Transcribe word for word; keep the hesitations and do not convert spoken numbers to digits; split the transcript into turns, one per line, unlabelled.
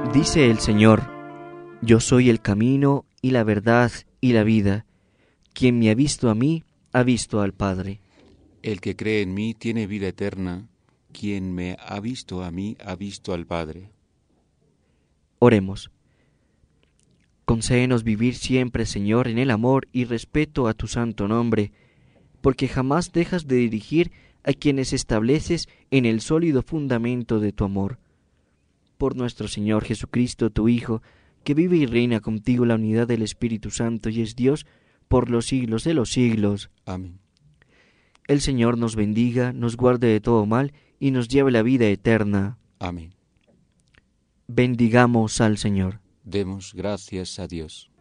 Dice el Señor: Yo soy el camino y la verdad y la vida. Quien me ha visto a mí, ha visto al Padre.
El que cree en mí tiene vida eterna. Quien me ha visto a mí, ha visto al Padre.
Oremos. Concédenos vivir siempre, Señor, en el amor y respeto a tu santo nombre, porque jamás dejas de dirigir a quienes estableces en el sólido fundamento de tu amor. Por nuestro Señor Jesucristo, tu Hijo, que vive y reina contigo en la unidad del Espíritu Santo y es Dios por los siglos de los siglos.
Amén.
El Señor nos bendiga, nos guarde de todo mal y nos lleve a la vida eterna.
Amén.
Bendigamos al Señor.
Demos gracias a Dios.